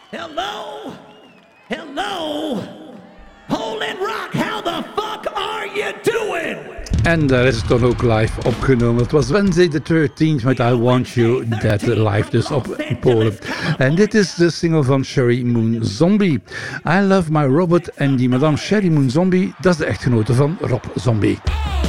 Hello? Hello? Holland Rock, how the fuck are you doing? En daar is het dan ook live opgenomen. Het was Wednesday the 13th met I Want You Dead live dus op Polen. En dit is de single van Sherry Moon Zombie. I Love My Robot. En die madame Sherry Moon Zombie, dat is de echtgenote van Rob Zombie.